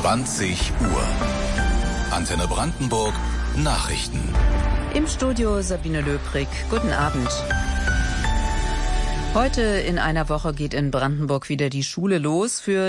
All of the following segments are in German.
20 Uhr. Antenne Brandenburg Nachrichten. Im Studio Sabine Löbrig. Guten Abend. Heute in einer Woche geht in Brandenburg wieder die Schule los, für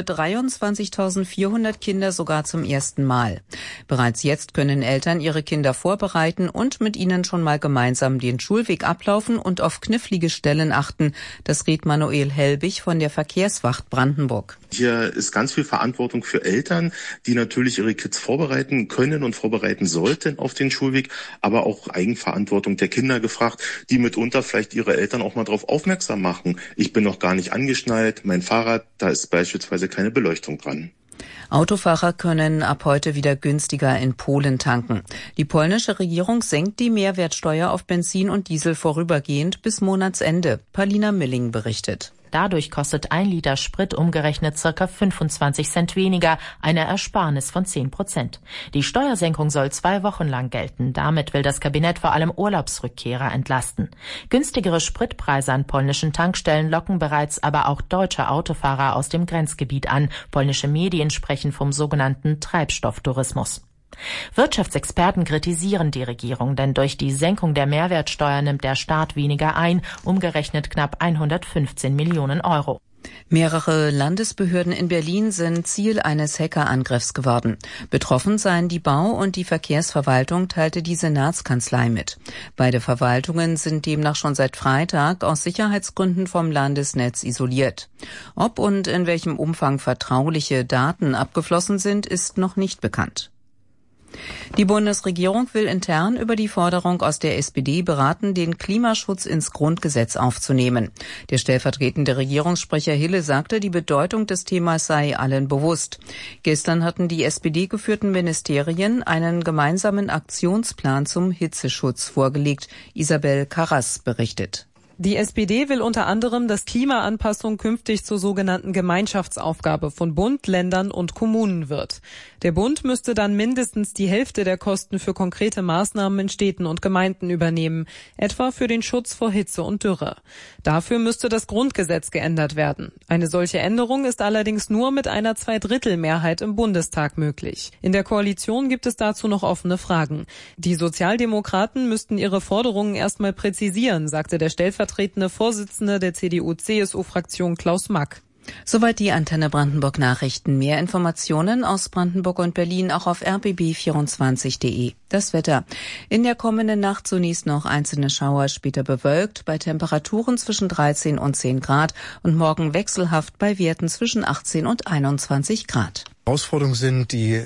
23.400 Kinder sogar zum ersten Mal. Bereits jetzt können Eltern ihre Kinder vorbereiten und mit ihnen schon mal gemeinsam den Schulweg ablaufen und auf knifflige Stellen achten. Das rät Manuel Helbig von der Verkehrswacht Brandenburg. Hier ist ganz viel Verantwortung für Eltern, die natürlich ihre Kids vorbereiten können und vorbereiten sollten auf den Schulweg, aber auch Eigenverantwortung der Kinder gefragt, die mitunter vielleicht ihre Eltern auch mal darauf aufmerksam machen. Ich bin noch gar nicht angeschnallt, mein Fahrrad, da ist beispielsweise keine Beleuchtung dran. Autofahrer können ab heute wieder günstiger in Polen tanken. Die polnische Regierung senkt die Mehrwertsteuer auf Benzin und Diesel vorübergehend bis Monatsende. Paulina Milling berichtet. Dadurch kostet 1 Liter Sprit umgerechnet ca. 25 Cent weniger, eine Ersparnis von 10%. Die Steuersenkung soll 2 Wochen lang gelten. Damit will das Kabinett vor allem Urlaubsrückkehrer entlasten. Günstigere Spritpreise an polnischen Tankstellen locken bereits aber auch deutsche Autofahrer aus dem Grenzgebiet an. Polnische Medien sprechen vom sogenannten Treibstofftourismus. Wirtschaftsexperten kritisieren die Regierung, denn durch die Senkung der Mehrwertsteuer nimmt der Staat weniger ein, umgerechnet knapp 115 Millionen Euro. Mehrere Landesbehörden in Berlin sind Ziel eines Hackerangriffs geworden. Betroffen seien die Bau- und die Verkehrsverwaltung, teilte die Senatskanzlei mit. Beide Verwaltungen sind demnach schon seit Freitag aus Sicherheitsgründen vom Landesnetz isoliert. Ob und in welchem Umfang vertrauliche Daten abgeflossen sind, ist noch nicht bekannt. Die Bundesregierung will intern über die Forderung aus der SPD beraten, den Klimaschutz ins Grundgesetz aufzunehmen. Der stellvertretende Regierungssprecher Hille sagte, die Bedeutung des Themas sei allen bewusst. Gestern hatten die SPD-geführten Ministerien einen gemeinsamen Aktionsplan zum Hitzeschutz vorgelegt. Isabel Karras berichtet. Die SPD will unter anderem, dass Klimaanpassung künftig zur sogenannten Gemeinschaftsaufgabe von Bund, Ländern und Kommunen wird. Der Bund müsste dann mindestens die Hälfte der Kosten für konkrete Maßnahmen in Städten und Gemeinden übernehmen, etwa für den Schutz vor Hitze und Dürre. Dafür müsste das Grundgesetz geändert werden. Eine solche Änderung ist allerdings nur mit einer 2/3 im Bundestag möglich. In der Koalition gibt es dazu noch offene Fragen. Die Sozialdemokraten müssten ihre Forderungen erstmal präzisieren, sagte der stellvertretende Vorsitzende der CDU-CSU-Fraktion Klaus Mack. Soweit die Antenne Brandenburg Nachrichten. Mehr Informationen aus Brandenburg und Berlin auch auf rbb24.de. Das Wetter. In der kommenden Nacht zunächst noch einzelne Schauer, später bewölkt, bei Temperaturen zwischen 13 und 10 Grad und morgen wechselhaft bei Werten zwischen 18 und 21 Grad. Herausforderungen sind die...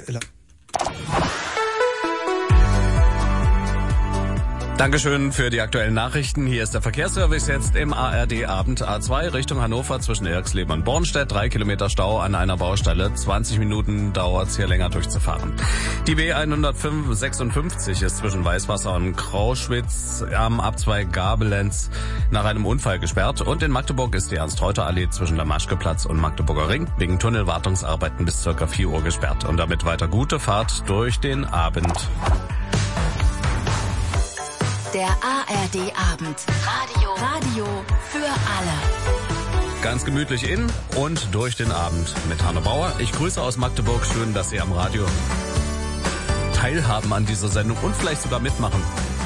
Dankeschön für die aktuellen Nachrichten. Hier ist der Verkehrsservice jetzt im ARD-Abend. A2 Richtung Hannover zwischen Erxleben und Bornstedt. 3 Kilometer Stau an einer Baustelle. 20 Minuten dauert es hier länger durchzufahren. Die B156 ist zwischen Weißwasser und Krauschwitz am Abzweig Gabelenz nach einem Unfall gesperrt. Und in Magdeburg ist die Ernst-Reuter-Allee zwischen der Maschkeplatz und Magdeburger Ring wegen Tunnelwartungsarbeiten bis ca. 4 Uhr gesperrt. Und damit weiter gute Fahrt durch den Abend. Der ARD-Abend. Radio für alle. Ganz gemütlich in und durch den Abend mit Hanne Bauer. Ich grüße aus Magdeburg. Schön, dass Sie am Radio teilhaben an dieser Sendung und vielleicht sogar mitmachen.